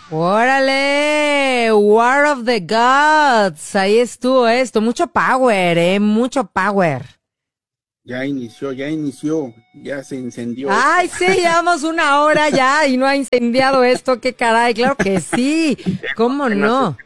¡Órale! War of the Gods. Ahí estuvo esto. Mucho power, mucho power. Ya inició, ya se encendió. Ay, sí, llevamos 1 hora ya y no ha incendiado esto, qué caray, claro que sí. ¿Cómo no?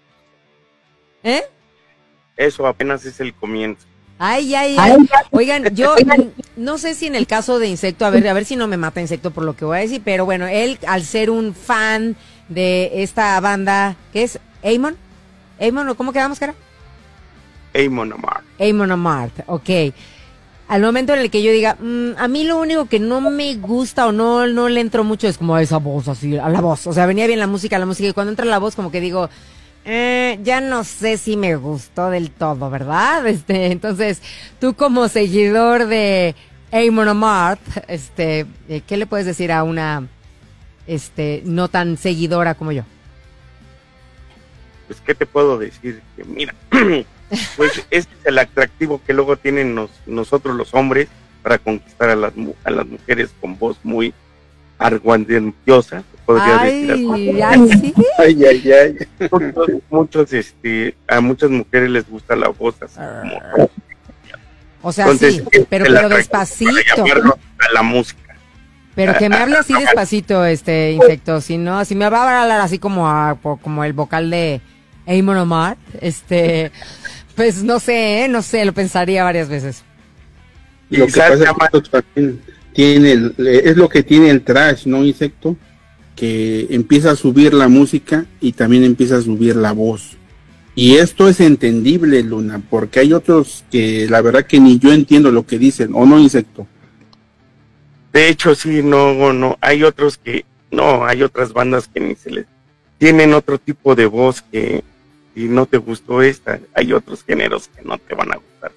Eso apenas es el comienzo. Ay. Oigan, yo no sé si en el caso de Insecto, a ver si no me mata Insecto por lo que voy a decir, pero bueno, él al ser un fan de esta banda, ¿qué es? ¿Amon? ¿O cómo quedamos, cara? Amon Amarth. Amon Amarth, ok. Al momento en el que yo diga, a mí lo único que no me gusta o no le entro mucho es como a esa voz, así, a la voz. O sea, venía bien la música, y cuando entra la voz como que digo, ya no sé si me gustó del todo, ¿verdad? Entonces, tú como seguidor de Amon Amarth, ¿qué le puedes decir a una, no tan seguidora como yo? Pues, ¿qué te puedo decir? Que mira, pues este es el atractivo que luego tienen nosotros los hombres para conquistar a las mujeres con voz muy argüendiosa, podría decir así. Ay, sí. Muchos, a muchas mujeres les gusta la voz así como... O sea, entonces, sí, pero despacito. A la música. Pero que me hable así despacito, Insecto, si no, si me va a hablar así como el vocal de Amon Amarth, pues no sé, lo pensaría varias veces. Lo que pasa es que también es lo que tiene el thrash, ¿no, Insecto? Que empieza a subir la música y también empieza a subir la voz. Y esto es entendible, Luna, porque hay otros que la verdad que ni yo entiendo lo que dicen, ¿o no, Insecto? De hecho, sí, no, hay otros que, no, hay otras bandas que ni se les tienen otro tipo de voz que, si no te gustó esta, hay otros géneros que no te van a gustar.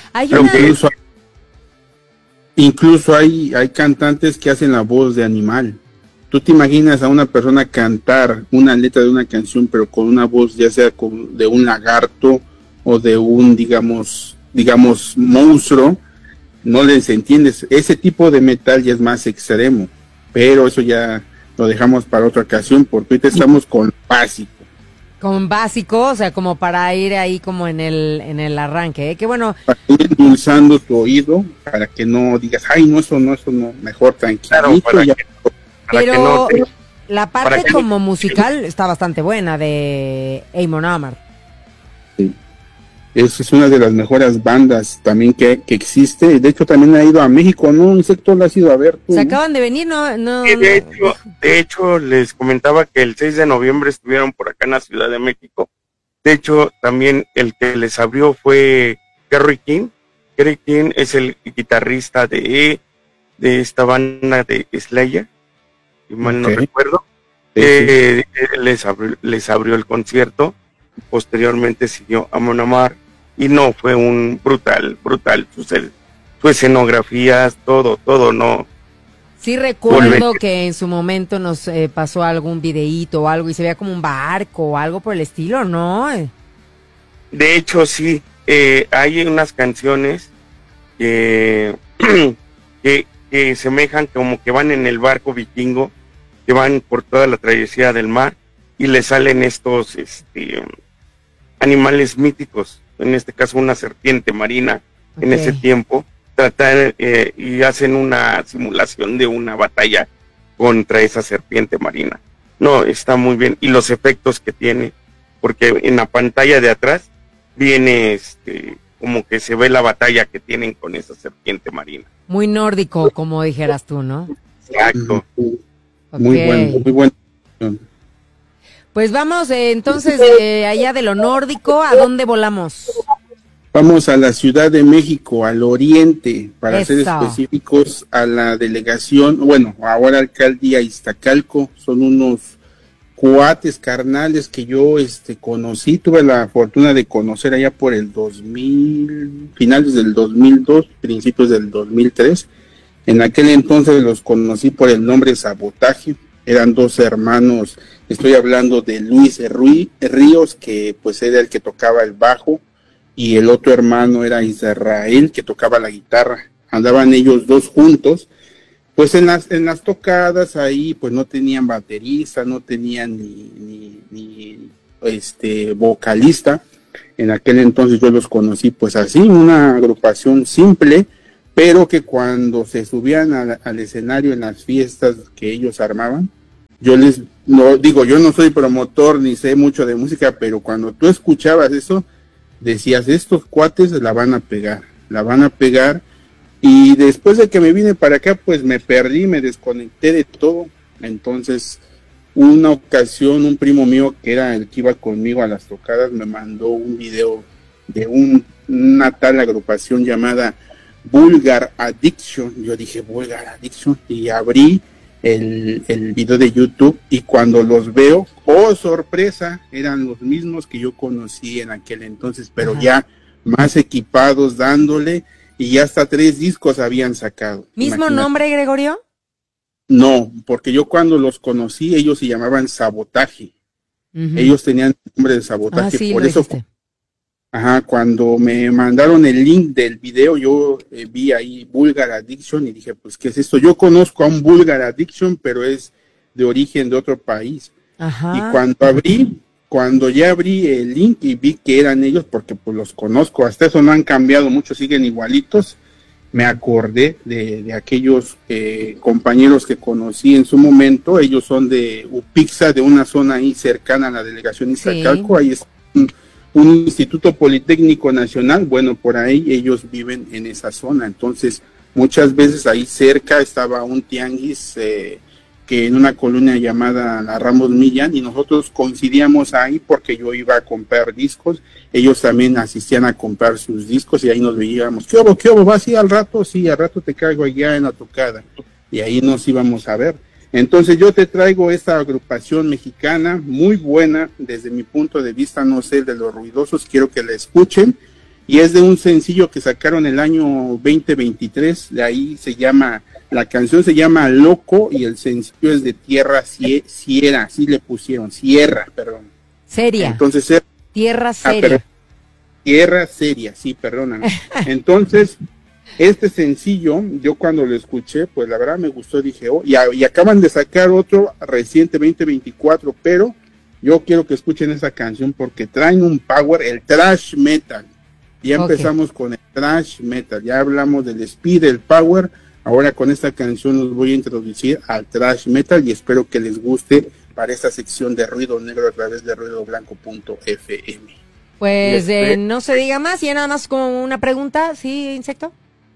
Incluso hay cantantes que hacen la voz de animal. ¿Tú te imaginas a una persona cantar una letra de una canción, pero con una voz ya sea de un lagarto o de un, digamos, monstruo? No les entiendes. Ese tipo de metal ya es más extremo, pero eso ya lo dejamos para otra ocasión, porque ahorita estamos con básico. Con básico, o sea, como para ir ahí como en el arranque, ¿eh? Que bueno. Para ir endulzando tu oído, para que no digas, ay, no, eso no, mejor tranquilito. Claro, pero la parte como musical está bastante buena de Amon Amarth. Sí. Es una de las mejores bandas también que existe. De hecho, también ha ido a México, ¿no? Insecto, lo has ido a ver tú. Se acaban de venir, ¿no? De hecho, les comentaba que el 6 de noviembre estuvieron por acá en la Ciudad de México. De hecho, también el que les abrió fue Kerry King. Kerry King es el guitarrista de esta banda de Slayer, si mal no recuerdo. Les abrió el concierto. Posteriormente siguió Amon Amarth. Y no, fue un brutal su escenografía, todo, no. Sí recuerdo que en su momento nos pasó algún videíto o algo y se veía como un barco o algo por el estilo, ¿no? De hecho, sí, hay unas canciones que semejan como que van en el barco vikingo, que van por toda la travesía del mar y le salen estos animales míticos. En este caso una serpiente marina, en ese tiempo, y hacen una simulación de una batalla contra esa serpiente marina. No, está muy bien, y los efectos que tiene, porque en la pantalla de atrás viene como que se ve la batalla que tienen con esa serpiente marina. Muy nórdico, como dijeras tú, ¿no? Exacto. Muy bueno. Pues vamos, entonces, allá de lo nórdico, ¿a dónde volamos? Vamos a la Ciudad de México, al oriente, para ser específicos, a la delegación, bueno, ahora alcaldía Iztacalco. Son unos cuates carnales que yo conocí, tuve la fortuna de conocer allá por el 2000, finales del 2002, principios del 2003. En aquel entonces los conocí por el nombre Sabotaje. Eran dos hermanos, estoy hablando de Luis Ríos, que pues era el que tocaba el bajo, y el otro hermano era Israel, que tocaba la guitarra. Andaban ellos dos juntos, pues en las tocadas ahí pues no tenían baterista, no tenían ni vocalista. En aquel entonces yo los conocí pues así, una agrupación simple, pero que cuando se subían al escenario en las fiestas que ellos armaban, yo no soy promotor ni sé mucho de música, pero cuando tú escuchabas eso, decías, estos cuates la van a pegar, y después de que me vine para acá, pues me perdí, me desconecté de todo. Entonces, una ocasión, un primo mío que era el que iba conmigo a las tocadas, me mandó un video de una tal agrupación llamada Vulgar Addiction. Yo dije, Vulgar Addiction, y abrí el video de YouTube, y cuando los veo, oh sorpresa, eran los mismos que yo conocí en aquel entonces, pero ya más equipados, dándole, y ya hasta 3 discos habían sacado. ¿Mismo Imagínate. nombre, Gregorio? No, porque yo cuando los conocí, ellos se llamaban Sabotaje. Uh-huh. Ellos tenían nombre de Sabotaje, sí, por eso dijiste. Cuando me mandaron el link del video, yo vi ahí Vulgar Addiction y dije, pues, ¿qué es esto? Yo conozco a un Vulgar Addiction, pero es de origen de otro país. Ajá. Y cuando ya abrí el link y vi que eran ellos, porque pues los conozco, hasta eso no han cambiado mucho, siguen igualitos, me acordé de aquellos compañeros que conocí en su momento. Ellos son de Upixa, de una zona ahí cercana a la delegación Iztacalco, sí. Ahí es un instituto politécnico nacional, bueno, por ahí ellos viven en esa zona. Entonces muchas veces ahí cerca estaba un tianguis que en una colonia llamada la Ramos Millán, y nosotros coincidíamos ahí porque yo iba a comprar discos, ellos también asistían a comprar sus discos, y ahí nos veíamos. ¿Qué hubo? ¿Vas al rato? Sí, al rato te caigo allá en la tocada, y ahí nos íbamos a ver. Entonces yo te traigo esta agrupación mexicana muy buena desde mi punto de vista, no sé, de los ruidosos, quiero que la escuchen, y es de un sencillo que sacaron el año 2023, de ahí la canción se llama Loco, y el sencillo es de Tierra Sierra, así le pusieron, Sierra, perdón. Seria. Entonces, Tierra Seria. Tierra Seria, sí, perdóname. Entonces, este sencillo, yo cuando lo escuché, pues la verdad me gustó, dije, y acaban de sacar otro reciente, 2024, pero yo quiero que escuchen esa canción porque traen un power, el thrash metal. Ya empezamos con el thrash metal, ya hablamos del speed, el power, ahora con esta canción los voy a introducir al thrash metal, y espero que les guste para esta sección de Ruido Negro a través de ruidoblanco.fm. Pues no se diga más, y nada más como una pregunta, ¿sí, Insecto?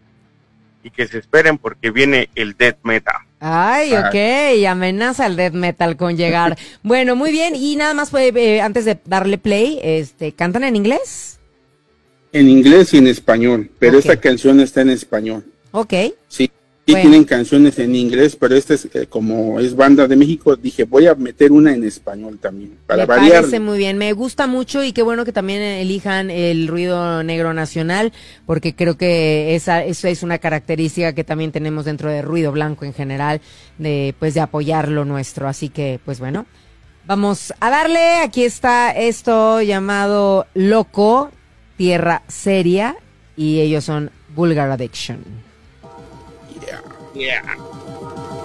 Y que se esperen porque viene el death metal. Ay, ok, amenaza el death metal con llegar. Bueno, muy bien, y nada más antes de darle play, ¿cantan en inglés? En inglés y en español, pero esta canción está en español. Ok. Sí, tienen canciones en inglés, pero esta es, como es banda de México, dije, voy a meter una en español también, para variar. Me parece muy bien, me gusta mucho, y qué bueno que también elijan el ruido negro nacional, porque creo que esa es una característica que también tenemos dentro de Ruido Blanco en general, de apoyar lo nuestro. Así que, pues bueno, vamos a darle. Aquí está esto llamado Loco, Tierra Seria, y ellos son Vulgar Addiction. Yeah.